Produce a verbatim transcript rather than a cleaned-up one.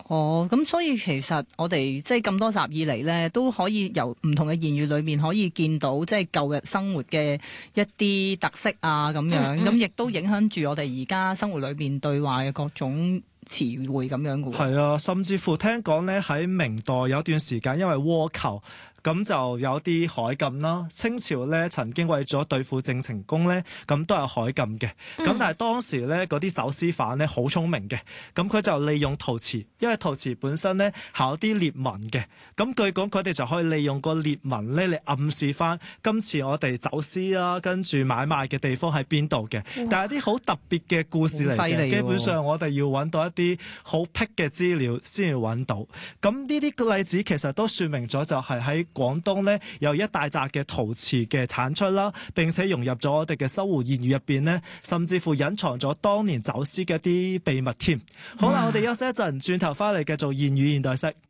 哦，咁所以其實我哋即係咁多集以嚟咧，都可以由唔同嘅言語裏面可以見到即係舊日生活嘅一啲特色啊咁樣，咁亦、嗯嗯、都影響住我哋而家生活裏面對話嘅各種詞彙咁樣嘅喎。 係啊，甚至乎聽講咧喺明代有段時間因為倭寇。咁就有啲海禁啦。清朝咧曾經為咗對付鄭成功咧，咁都有海禁嘅。咁、嗯、但係當時咧嗰啲走私犯咧好聰明嘅，咁佢就利用陶瓷，因為陶瓷本身咧係有啲裂紋嘅。咁據講佢哋就可以利用個裂紋咧嚟暗示翻今次我哋走私啦，跟住買賣嘅地方喺邊度嘅。但係啲好特別嘅故事嚟嘅，基本上我哋要揾到一啲好僻嘅資料先要揾到。咁呢啲例子其實都說明咗就係喺廣東咧有一大紮嘅陶瓷嘅產出啦，並且融入咗我哋嘅生活言語入邊咧，甚至乎隱藏咗當年走私嘅一啲秘密添。好啦，我哋休息一陣，轉頭翻嚟繼續言語現代式。